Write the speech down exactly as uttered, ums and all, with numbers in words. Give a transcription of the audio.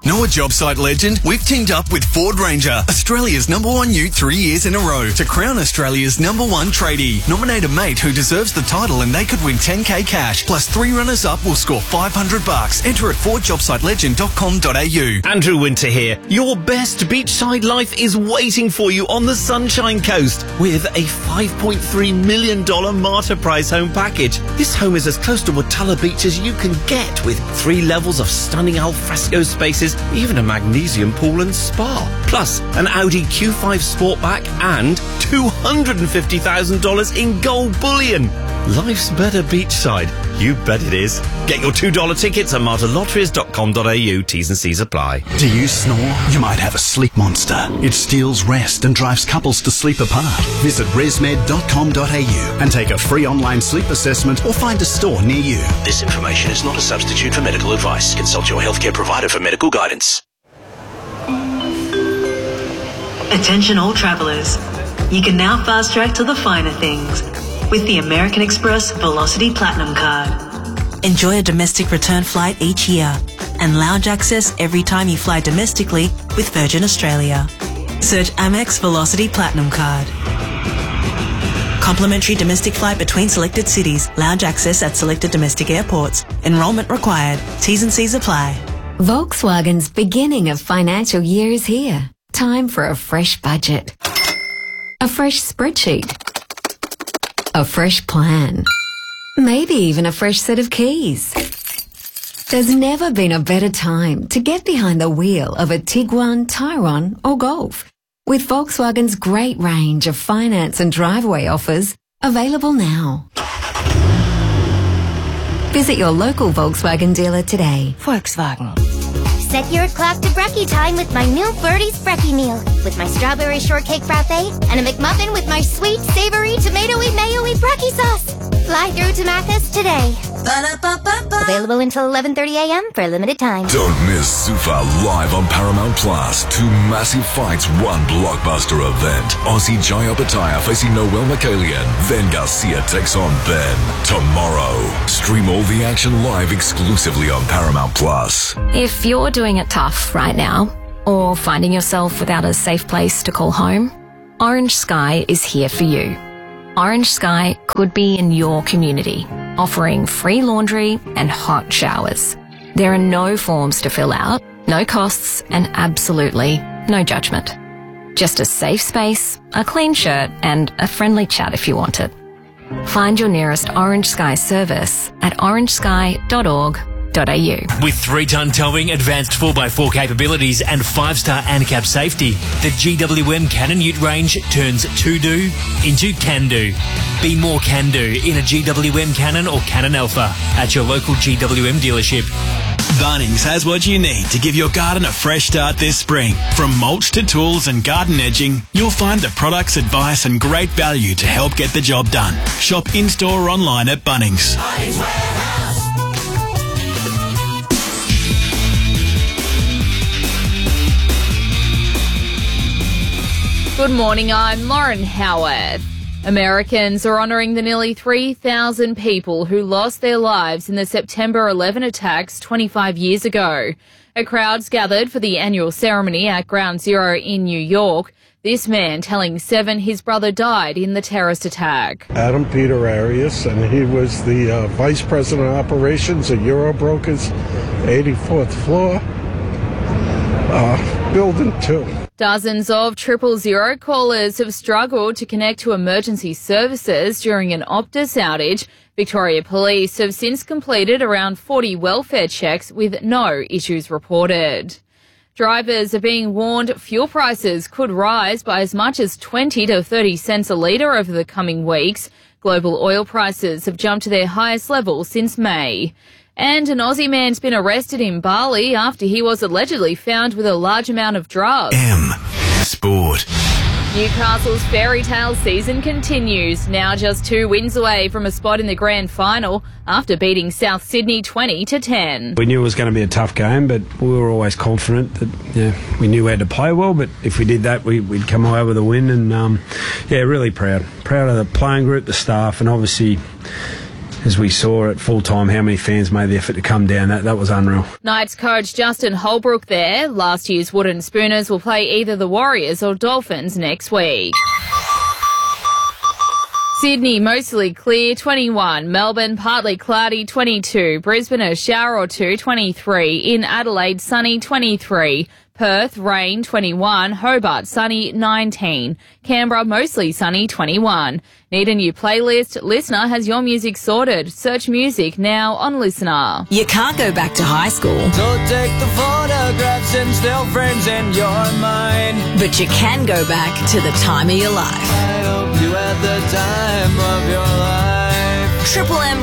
Know a job site legend? We've teamed up with Ford Ranger, Australia's number one ute three years in a row, to crown Australia's number one tradie. Nominate a mate who deserves the title and they could win ten K cash. Plus three runners-up will score five hundred bucks. Enter at ford job site legend dot com dot a u. Andrew Winter here. Your best beachside life is waiting for you on the Sunshine Coast with a five point three million dollars Marta Price home package. This home is as close to Watala Beach as you can get, with three levels of stunning alfresco spaces, even a magnesium pool and spa. Plus, an Audi Q five Sportback and two hundred fifty thousand dollars in gold bullion. Life's better beachside. You bet it is. Get your two dollar tickets at marta lotteries dot com dot a u. T's and C's apply. Do you snore? You might have a sleep monster. It steals rest and drives couples to sleep apart. Visit resmed dot com dot a u and take a free online sleep assessment or find a store near you. This information is not a substitute for medical advice. Consult your healthcare provider for medical guidance. Attention all travellers. You can now fast track to the finer things with the American Express Velocity Platinum Card. Enjoy a domestic return flight each year and lounge access every time you fly domestically with Virgin Australia. Search Amex Velocity Platinum Card. Complimentary domestic flight between selected cities. Lounge access at selected domestic airports. Enrolment required. T's and C's apply. Volkswagen's beginning of financial year is here. Time for a fresh budget. A fresh spreadsheet. A fresh plan. Maybe even a fresh set of keys. There's never been a better time to get behind the wheel of a Tiguan, Tyrone or Golf, with Volkswagen's great range of finance and driveway offers available now. Visit your local Volkswagen dealer today. Volkswagen. Set your clock to brekkie time with my new Birdie's Brekkie meal, with my strawberry shortcake frappe and a McMuffin with my sweet, savory, tomatoey, mayo-y brekkie sauce. Fly through to Mathis today. Ba-da-ba-ba-ba. Available until eleven thirty a m for a limited time. Don't miss Sufa live on Paramount Plus. Two massive fights, one blockbuster event. Aussie Jaya Pataya facing Noel Michaelian. Then Garcia takes on Ben. Tomorrow. Stream all the action live exclusively on Paramount Plus. If you're doing it tough right now, or finding yourself without a safe place to call home, Orange Sky is here for you. Orange Sky could be in your community, offering free laundry and hot showers. There are no forms to fill out, no costs, and absolutely no judgment. Just a safe space, a clean shirt, and a friendly chat if you want it. Find your nearest Orange Sky service at orange sky dot org dot a u. With three-ton towing, advanced four by four capabilities and five-star ANCAP safety, the G W M Cannon Ute range turns to-do into can-do. Be more can-do in a G W M Cannon or Cannon Alpha at your local G W M dealership. Bunnings has what you need to give your garden a fresh start this spring. From mulch to tools and garden edging, you'll find the products, advice and great value to help get the job done. Shop in-store or online at Bunnings. Good morning, I'm Lauren Howard. Americans are honouring the nearly three thousand people who lost their lives in the September eleventh attacks twenty-five years ago. A crowd's gathered for the annual ceremony at Ground Zero in New York. This man telling Seven his brother died in the terrorist attack. Adam Peter Arias, and he was the uh, Vice President of Operations at Eurobrokers, eighty-fourth floor, uh, Building two. Dozens of triple zero callers have struggled to connect to emergency services during an Optus outage. Victoria Police have since completed around forty welfare checks with no issues reported. Drivers are being warned fuel prices could rise by as much as twenty to thirty cents a litre over the coming weeks. Global oil prices have jumped to their highest level since May. And an Aussie man's been arrested in Bali after he was allegedly found with a large amount of drugs. M Sport. Newcastle's fairy tale season continues, now just two wins away from a spot in the grand final after beating South Sydney twenty to ten. We knew it was going to be a tough game, but we were always confident that yeah, we knew we had to play well, but if we did that, we, we'd come away with a win, and um, yeah, really proud. Proud of the playing group, the staff, and obviously as we saw at full time, how many fans made the effort to come down. That that was unreal. Knights coach Justin Holbrook there. Last year's Wooden Spooners will play either the Warriors or Dolphins next week. Sydney, mostly clear, twenty-one. Melbourne, partly cloudy, twenty-two. Brisbane, a shower or two, twenty-three. In Adelaide, sunny, twenty-three. Perth, rain, twenty-one. Hobart, sunny, nineteen. Canberra, mostly sunny, twenty-one. Need a new playlist? Listener has your music sorted. Search music now on Listener. You can't go back to high school. So take the photographs and still frames in your mind. But you can go back to the time of your life. I hope you had the time of your life. Triple M